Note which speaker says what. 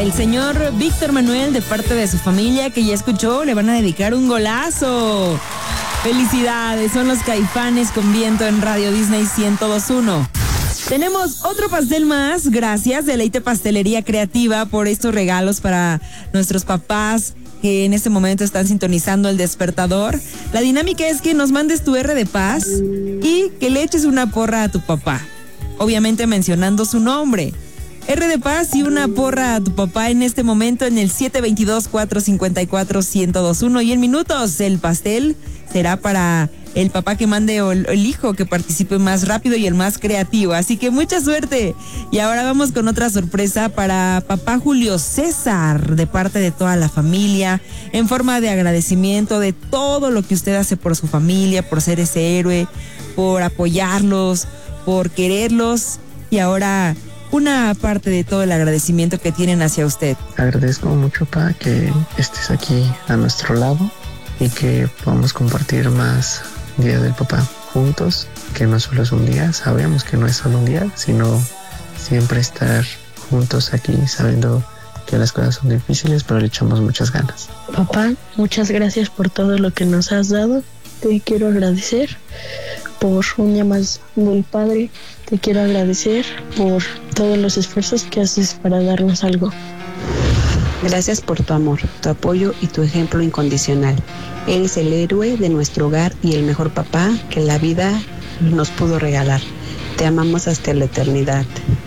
Speaker 1: el señor Víctor Manuel, de parte de su familia que ya escuchó, le van a dedicar un golazo. Felicidades, son los Caifanes con Viento en Radio Disney 102.1. Tenemos otro pastel más, gracias Deleite Pastelería Creativa por estos regalos para nuestros papás que en este momento están sintonizando el despertador. La dinámica es que nos mandes tu R de paz y que le eches una porra a tu papá, obviamente mencionando su nombre. R de paz y una porra a tu papá en este momento en el 722-454-1021 y en minutos el pastel será para el papá que mande o el hijo que participe más rápido y el más creativo. Así que mucha suerte. Y ahora vamos con otra sorpresa para papá Julio César, de parte de toda la familia, en forma de agradecimiento de todo lo que usted hace por su familia, por ser ese héroe, por apoyarlos, por quererlos. Y ahora una parte de todo el agradecimiento que tienen hacia usted.
Speaker 2: Agradezco mucho, papá, que estés aquí a nuestro lado y que podamos compartir más Día del Papá juntos, que no solo es un día, sabemos que no es solo un día, sino siempre estar juntos aquí, sabiendo que las cosas son difíciles, pero le echamos muchas ganas.
Speaker 3: Papá, muchas gracias por todo lo que nos has dado. Te quiero agradecer por un día más del Padre. Te quiero agradecer por todos los esfuerzos que haces para darnos algo.
Speaker 4: Gracias por tu amor, tu apoyo y tu ejemplo incondicional. Eres el héroe de nuestro hogar y el mejor papá que la vida nos pudo regalar. Te amamos hasta la eternidad.